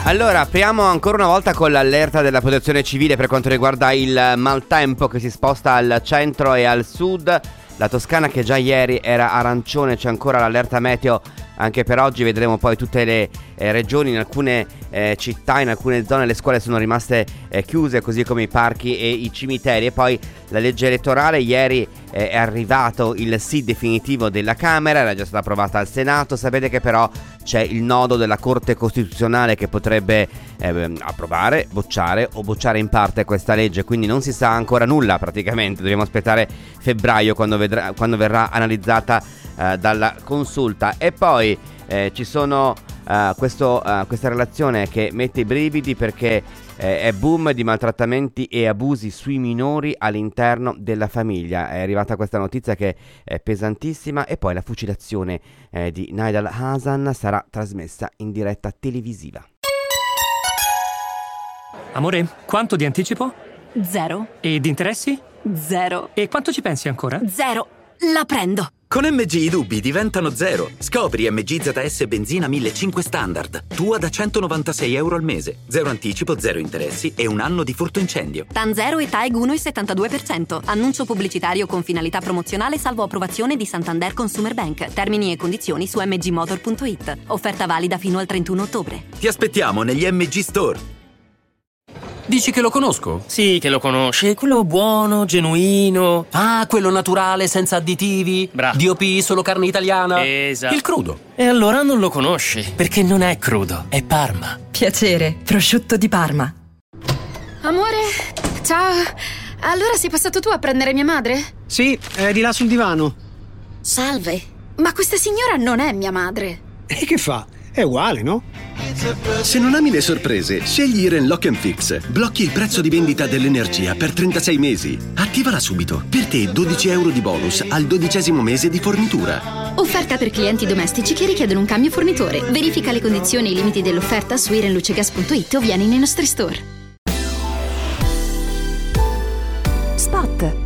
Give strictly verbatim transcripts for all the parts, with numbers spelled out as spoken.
Allora, apriamo ancora una volta con l'allerta della protezione civile per quanto riguarda il maltempo che si sposta al centro e al sud. La Toscana, che già ieri era arancione, c'è ancora l'allerta meteo anche per oggi. Vedremo poi tutte le eh, regioni. In alcune eh, città, in alcune zone le scuole sono rimaste eh, chiuse, così come i parchi e i cimiteri. E poi la legge elettorale, ieri eh, è arrivato il sì definitivo della Camera, era già stata approvata al Senato. Sapete che però c'è il nodo della Corte Costituzionale che potrebbe eh, approvare, bocciare o bocciare in parte questa legge, quindi non si sa ancora nulla praticamente. Dobbiamo aspettare febbraio quando, vedrà, quando verrà analizzata eh, dalla consulta. E poi eh, ci sono uh, questo, uh, questa relazione che mette i brividi perché eh, è boom di maltrattamenti e abusi sui minori all'interno della famiglia. È arrivata questa notizia che è pesantissima. E poi la fucilazione eh, di Nidal Hasan sarà trasmessa in diretta televisiva. Amore, quanto di anticipo? Zero. E di interessi? Zero. E quanto ci pensi ancora? Zero. La prendo. Con M G i dubbi diventano zero. Scopri M G Z S benzina millecinquecento standard. Tua da centonovantasei euro al mese. Zero anticipo, zero interessi e un anno di furto incendio. TAN zero e TAEG uno virgola settantadue per cento. Annuncio pubblicitario con finalità promozionale salvo approvazione di Santander Consumer Bank. Termini e condizioni su m g motor punto i t. Offerta valida fino al trentuno ottobre. Ti aspettiamo negli M G Store. Dici che lo conosco? Sì, che lo conosci. Quello buono, genuino. Ah, quello naturale, senza additivi. Bravo. D O P, solo carne italiana. Esatto. Il crudo. E allora non lo conosci, perché non è crudo, è Parma. Piacere, prosciutto di Parma. Amore, ciao. Allora sei passato tu a prendere mia madre? Sì, è di là sul divano. Salve, ma questa signora non è mia madre. E che fa? È uguale, no? Se non ami le sorprese, scegli Iren Lock and Fix. Blocchi il prezzo di vendita dell'energia per trentasei mesi. Attivala subito. Per te dodici euro di bonus al dodicesimo mese di fornitura. Offerta per clienti domestici che richiedono un cambio fornitore. Verifica le condizioni e i limiti dell'offerta su irenlucegas punto i t o vieni nei nostri store. Spot.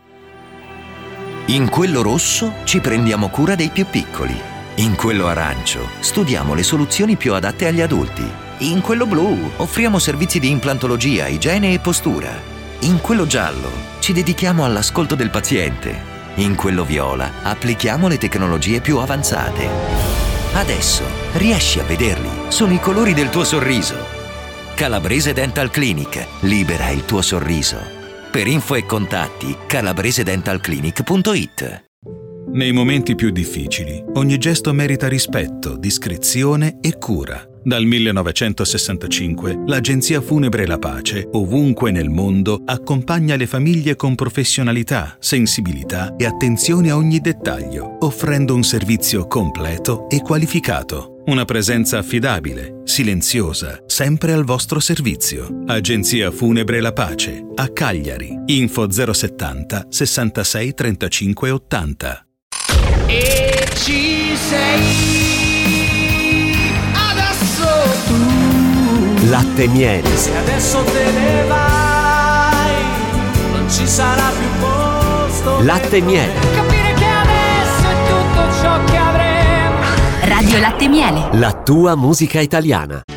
In quello rosso ci prendiamo cura dei più piccoli. In quello arancio studiamo le soluzioni più adatte agli adulti. In quello blu offriamo servizi di implantologia, igiene e postura. In quello giallo ci dedichiamo all'ascolto del paziente. In quello viola applichiamo le tecnologie più avanzate. Adesso riesci a vederli. Sono i colori del tuo sorriso. Calabrese Dental Clinic. Libera il tuo sorriso. Per info e contatti calabrese dental clinic punto i t. Nei momenti più difficili, ogni gesto merita rispetto, discrezione e cura. Dal millenovecentosessantacinque, l'Agenzia Funebre La Pace, ovunque nel mondo, accompagna le famiglie con professionalità, sensibilità e attenzione a ogni dettaglio, offrendo un servizio completo e qualificato. Una presenza affidabile, silenziosa, sempre al vostro servizio. Agenzia Funebre La Pace, a Cagliari. Info zero settanta sessantasei trentacinque ottanta. E ci sei adesso tu. Latte e miele. Se adesso te ne vai, non ci sarà più posto. Latte e miele. Capire che adesso è tutto ciò che avremo. Radio Latte e Miele. La tua musica italiana.